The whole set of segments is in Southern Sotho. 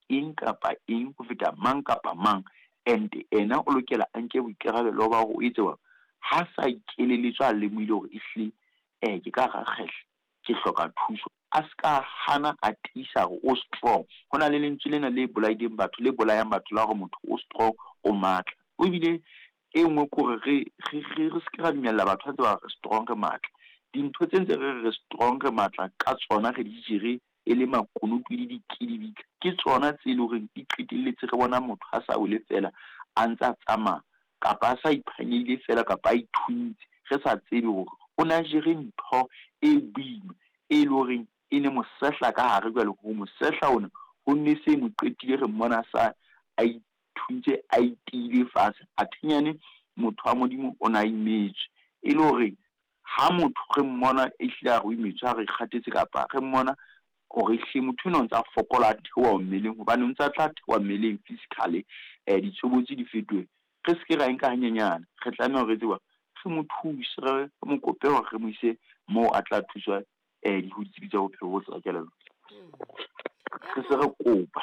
eng kapa eng go feta mang kapa mang, and ena o lokela a nke boikarabelo ba go itse wa ha sa ikeleletswa le mo ile gore ehlile ke ka ga kgehle ke hloka thuso a ska hana a tisa go o strong hona le lentswe lena le bolaileng batho le bolayang batho la go motho o strong o matla o bile e nngwe gore re se ka dumella batho ba re strong re matla dintho tse ntse re strong re matla ka tsona re di jere e le makonopi le dikidibika ke tsona tse le gore di qetelletse re bona motho a sa o le fela a ntsa tsamaya kapa a sa iphanyile fela kapa a ithuntse re sa tsebe gore o na jere ntho e boima e le gore e ne mosehla ka hare jwale go mosehla ona go nne se mo qetile re mmona sa a ithuntse a itile fatshe a thenyane motho wa modimo o na imetswe e le gore ha motho re mmona e hla go imetswe re kgatetse kapa re mmona gore hle motho no ntsa fokola thewa mmeleng hobane o ntsa tla thewa mmeleng physically ditshobotsi di fetwe re se ke ra enka hanyenyana re tlameha gore tsewa re mo thuse re mo kope gore re mo ise mo a tla thuswa di ho tsibitsa bophelo bo tsa kelelo re se re kopa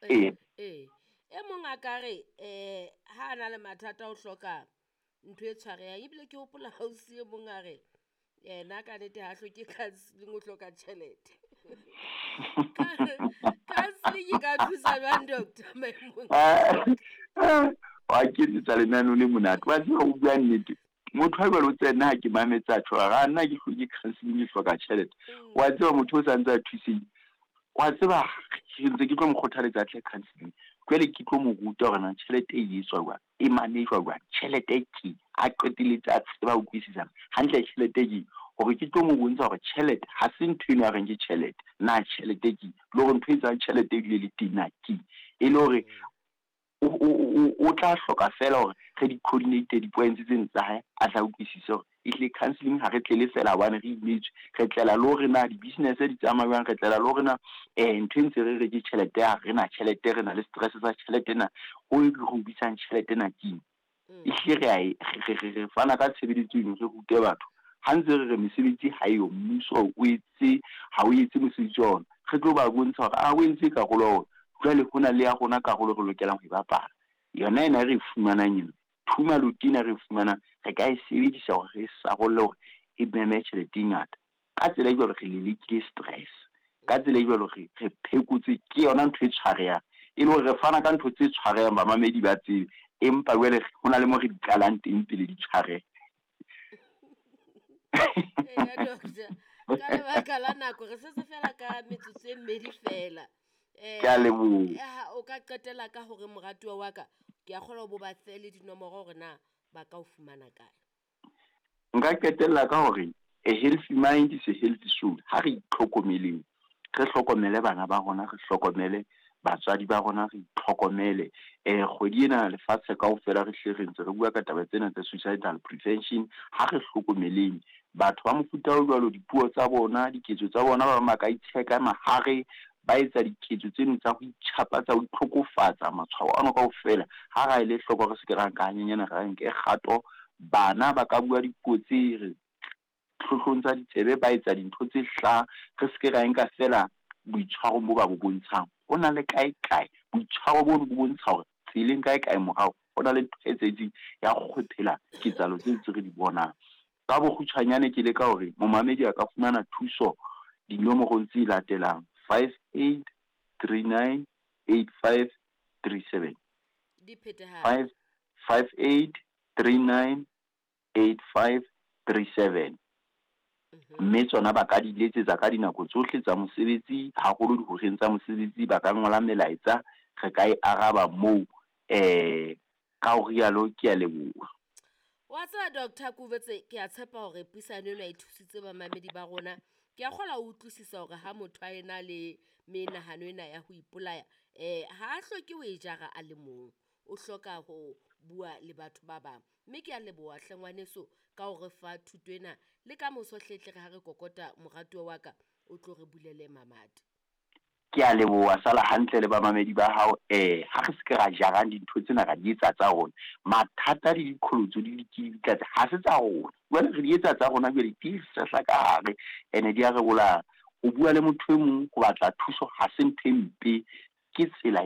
e mong a ka re ha ana le mathata o hloka ntho e tshwarehang ebile ke hopola hausi e mong a re yena ka nete ha hloke counseling o hloka tjhelete counseling ka thusa jwang doctor Maimong wa ke tsa lenano le monate wa tseba o bua nnete motho a balo tsena ha ke mametsa tshwa ga nna ke hloke counseling e hloka tjhelete wa tseba motho o santsa a thuseng wa tseba ke ntse ke tlo mo kgothaletsa tle counseling kwele ke tlo mo ruta gore na tjhelete e etswa jwang e manejwa jwang tjhelete ke a qeteletse a tseba o kwisisa hantle tjhelete ke gore ke tlo mo bontsha gore tjhelete ha se ntho eno a reng ke tjhelete na tjhelete ke le gore ntho e tsang tjhelete e le tena ke e le gore o tla hloka fela gore re di coordinate di-points tse tsa hae a tla utlwisisa gore ehle counseling ha re tlele fela bana re imetswe re tlela le gore na di-business di tsamayang re tlela le gore na ntho ntse re ke tjhelete ya re na tjhelete re na le stress sa tjhelete na o e go bisang tjhelete na ke ehle re fana ka tshebeletso eno re rute batho ha ntse re mesebetsi ha yo mmuso o etse ha o etse mosebetsi ona re tlo ba bontsha gore a o entse karolo jwale hona le ya rona karolo re lokelang go bapala yona ena re fumanang eno thuma lotina re fumana re ka e sebedisa gore re sa go le gore e meme tšhelete ngata ka tsela e jwalo re lelekile stress ka tsela e jwalo re phekotse ke yona ntho e tshwarehang e le gore re fana ka ntho tse tshwarehang bamamedi ba tsebe empa jwale go na le mo re di tlalang teng pele di tshwareha doctor ka lebaka la nako re se fela ka metsotso e mmedi fela ke a leboha o ka qetela ka hore moratuwa wa ka ke a kgola bo ba tsele dinomoro gore na ba ka o fumana kae nka qetella ka hore a healthy mind is a healthy soul ha re itlhokomeleng re hlokomele bana ba rona re hlokomele batswadi ba rona re itlhokomele kgwedi ena lefatshe kaofela re hle re ntse re bua ka taba tsena tsa suicidal prevention ha re hlokomeleng batho ba mofuta o jwalo dipuo tsa bona diketso tsa bona ba maka itsheka mahare ba etsa diketso tseno tsa go itshapa tsa go itlhokofatsa matshwao ano kaofela ha ra ile hloko re se ke ra nka hanyenyana ra nke kgato bana ba ka bua dipuo tse re tlhotlhontsa ditsebe ba etsa dintho tse hla re se ke ra nka fela boitshwaro bo ba bo bontshang o na le kae boitshwaro bo bo bontsha gore tseleng kae morao o na le tshetsedi ya go phela ke tsalo tse re di bonang ka bo khutshwanyane ke le ka hore momamedi a ka fumana thuso dinomoro tse latelang 58398537 di phetaha 58398537 mme tsona ba ka di letsetsa ka dinako tsohle tsa mosebetsi haholo dihoreng tsa mosebetsi ba ka ngola melaetsa re ka e araba moo ka o rialo ke a leboha wa tsa Dr. Kubetse ke a tshepa hore puisano ena e thusitse bamamedi ba rona ke a kgola o utlwisisa hore ha motho a ena le menahano ena ya ho ipolaya ha hloke o e jara a le mong o hloka ho bua le batho ba bang mme ke a leboha hlengwaneso ka hore fa thuto ena le ka mosohletle re ha re kokota moratuwa wa ka o tlo re bulele mamati ke a leboha sala hantle le bamamedi ba hao ha re se ke ra jarang dintho tsena ra di etsa tsa rona mathata le dikholotso di dikitla ha se tsa rona wena re di etsa tsa rona jwale di sehla ka hare ene di a re bola o bua le motho e mong go batla thuso ha se ntho e mpe ke tsela